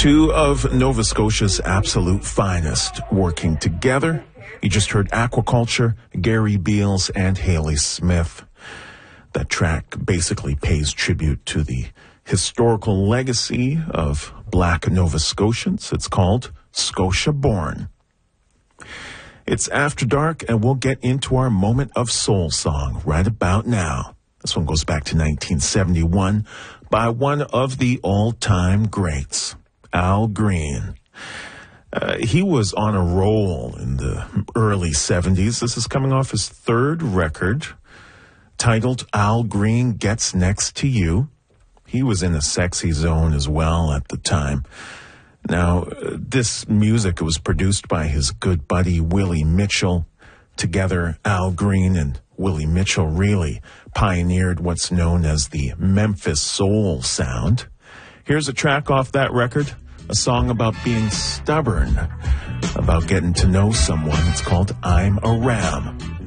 Two of Nova Scotia's absolute finest working together. You just heard Aquaculture, Gary Beals, and Haley Smith. That track basically pays tribute to the historical legacy of Black Nova Scotians. It's called Scotia Born. It's After Dark, and we'll get into our moment of soul song right about now. This one goes back to 1971 by one of the all-time greats, Al Green. He was on a roll in the early 70s. This is coming off his third record, titled Al Green Gets Next to You. He was in a sexy zone as well at the time. Now, this music was produced by his good buddy Willie Mitchell. Together, Al Green and Willie Mitchell really pioneered what's known as the Memphis soul sound. Here's a track off that record, a song about being stubborn, about getting to know someone. It's called I'm a Ram.